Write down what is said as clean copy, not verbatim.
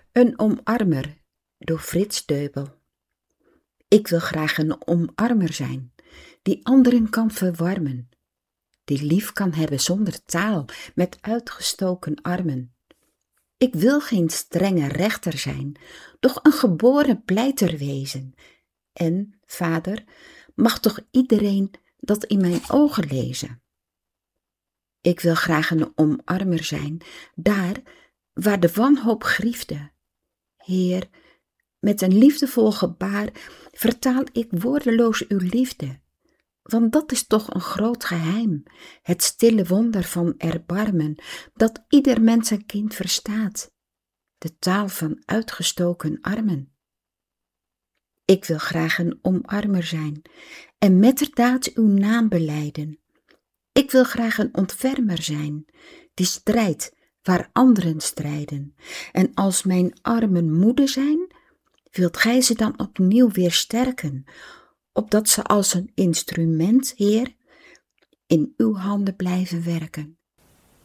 Een omarmer door Frits Deubel. Ik wil graag een omarmer zijn, die anderen kan verwarmen, die lief kan hebben zonder taal, met uitgestoken armen. Ik wil geen strenge rechter zijn, doch een geboren pleiter wezen. En, vader, mag toch iedereen dat in mijn ogen lezen? Ik wil graag een omarmer zijn, daar waar de wanhoop griefde. Heer, met een liefdevol gebaar vertaal ik woordeloos uw liefde, want dat is toch een groot geheim, het stille wonder van erbarmen, dat ieder mensenkind verstaat, de taal van uitgestoken armen. Ik wil graag een omarmer zijn en metterdaad uw naam belijden. Ik wil graag een ontfermer zijn, die strijdt waar anderen strijden. En als mijn armen moede zijn, wilt gij ze dan opnieuw weer sterken, opdat ze als een instrument, Heer, in uw handen blijven werken.